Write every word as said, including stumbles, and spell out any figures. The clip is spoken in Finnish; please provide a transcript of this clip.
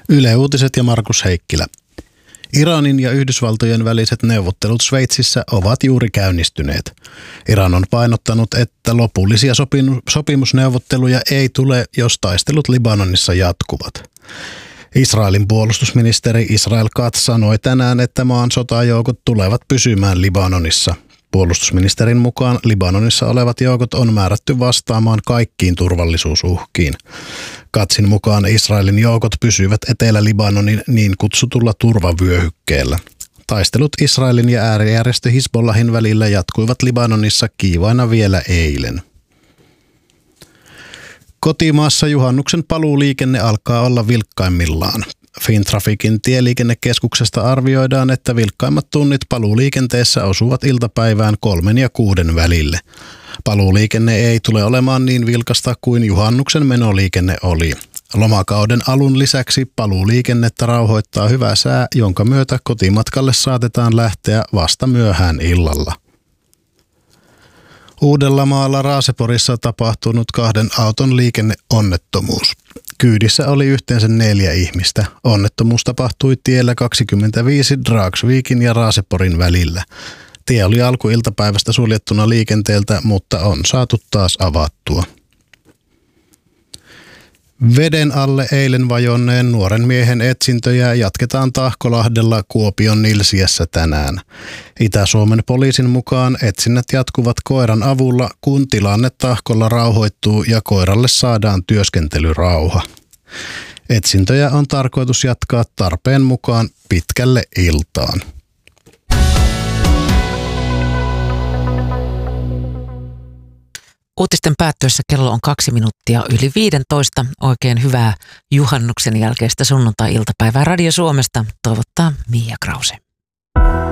Yle Uutiset ja Markus Heikkilä. Iranin ja Yhdysvaltojen väliset neuvottelut Sveitsissä ovat juuri käynnistyneet. Iran on painottanut, että lopullisia sopimusneuvotteluja ei tule, jos taistelut Libanonissa jatkuvat. Israelin puolustusministeri Israel Katz sanoi tänään, että maan sotajoukot tulevat pysymään Libanonissa. Puolustusministerin mukaan Libanonissa olevat joukot on määrätty vastaamaan kaikkiin turvallisuusuhkiin. Katzin mukaan Israelin joukot pysyvät Etelä-Libanonin niin kutsutulla turvavyöhykkeellä. Taistelut Israelin ja äärijärjestö Hizbollahin välillä jatkuivat Libanonissa kiivaina vielä eilen. Kotimaassa juhannuksen paluuliikenne alkaa olla vilkkaimmillaan. Fintraficin tieliikennekeskuksesta arvioidaan, että vilkkaimmat tunnit paluuliikenteessä osuvat iltapäivään kolmen ja kuuden välille. Paluuliikenne ei tule olemaan niin vilkasta kuin juhannuksen menoliikenne oli. Lomakauden alun lisäksi paluuliikennettä rauhoittaa hyvä sää, jonka myötä kotimatkalle saatetaan lähteä vasta myöhään illalla. Uudellamaalla Raaseporissa tapahtunut kahden auton liikenneonnettomuus. Kyydissä oli yhteensä neljä ihmistä. Onnettomuus tapahtui tiellä kaksikymmentäviisi Dragsvikin ja Raaseporin välillä. Tie oli alkuiltapäivästä suljettuna liikenteeltä, mutta on saatu taas avattua. Veden alle eilen vajonneen nuoren miehen etsintöjä jatketaan Tahkolahdella Kuopion Nilsiässä tänään. Itä-Suomen poliisin mukaan etsinnät jatkuvat koiran avulla, kun tilanne Tahkolla rauhoittuu ja koiralle saadaan työskentelyrauha. Etsintöjä on tarkoitus jatkaa tarpeen mukaan pitkälle iltaan. Uutisten päättyessä kello on kaksi minuuttia yli viidentoista. Oikein hyvää juhannuksen jälkeistä sunnuntai-iltapäivää Radio Suomesta toivottaa Mia Krause.